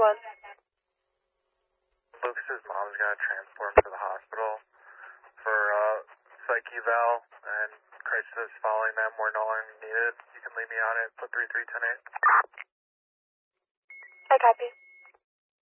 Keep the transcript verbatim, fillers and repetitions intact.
one. Lucas's mom's going to transport him to the hospital for uh, psych eval, and crisis is following them. We're no longer needed. You can leave me on it. Put three three ten eight. I copy.